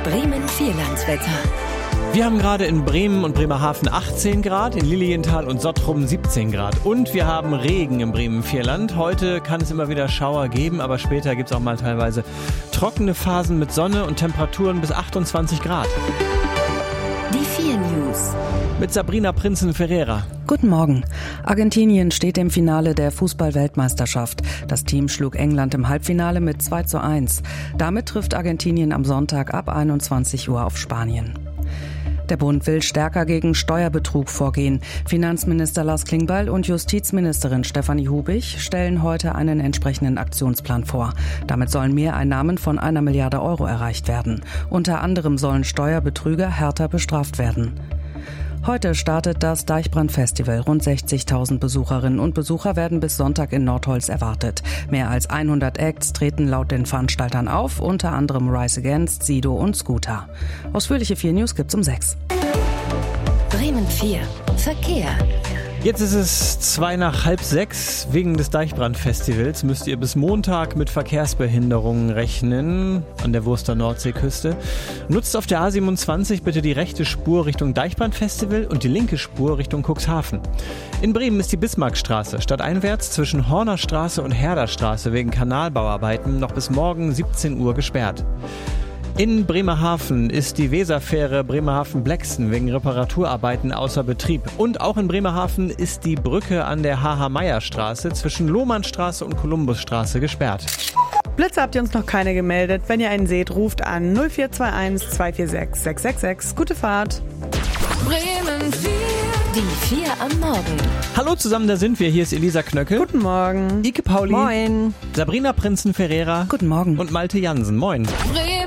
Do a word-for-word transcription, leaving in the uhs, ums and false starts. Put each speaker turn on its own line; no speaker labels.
Bremen-Vierlandswetter.
Wir haben gerade in Bremen und Bremerhaven achtzehn Grad, in Lilienthal und Sottrum siebzehn Grad. Und wir haben Regen im Bremen-Vierland. Heute kann es immer wieder Schauer geben, aber später gibt es auch mal teilweise trockene Phasen mit Sonne und Temperaturen bis achtundzwanzig Grad.
Die vier News.
Mit Sabrina Prinzen-Ferreira.
Guten Morgen. Argentinien steht im Finale der Fußball-Weltmeisterschaft. Das Team schlug England im Halbfinale mit zwei zu eins. Damit trifft Argentinien am Sonntag ab einundzwanzig Uhr auf Spanien. Der Bund will stärker gegen Steuerbetrug vorgehen. Finanzminister Lars Klingbeil und Justizministerin Stefanie Hubig stellen heute einen entsprechenden Aktionsplan vor. Damit sollen Mehreinnahmen von einer Milliarde Euro erreicht werden. Unter anderem sollen Steuerbetrüger härter bestraft werden. Heute startet das Deichbrand-Festival. Rund sechzigtausend Besucherinnen und Besucher werden bis Sonntag in Nordholz erwartet. Mehr als hundert Acts treten laut den Veranstaltern auf, unter anderem Rise Against, Sido und Scooter. Ausführliche vier News gibt's um sechs.
Bremen vier. Verkehr.
Jetzt ist es zwei nach halb sechs. Wegen des Deichbrand-Festivals müsst ihr bis Montag mit Verkehrsbehinderungen rechnen an der Wurster Nordseeküste. Nutzt auf der A siebenundzwanzig bitte die rechte Spur Richtung Deichbrand-Festival und die linke Spur Richtung Cuxhaven. In Bremen ist die Bismarckstraße stadteinwärts zwischen Hornerstraße und Herderstraße wegen Kanalbauarbeiten noch bis morgen siebzehn Uhr gesperrt. In Bremerhaven ist die Weserfähre Bremerhaven-Blexen wegen Reparaturarbeiten außer Betrieb. Und auch in Bremerhaven ist die Brücke an der H H-Meyer-Straße zwischen Lohmannstraße und Kolumbusstraße gesperrt.
Blitze habt ihr uns noch keine gemeldet. Wenn ihr einen seht, ruft an null vier zwei eins zwei vier sechs sechs sechs sechs. Gute Fahrt.
Bremen vier. Die vier am Morgen.
Hallo zusammen, da sind wir. Hier ist Elisa Knöcke.
Guten Morgen.
Ike Pauli.
Moin.
Sabrina Prinzen-Ferreira.
Guten Morgen.
Und Malte Jansen. Moin.
Bremen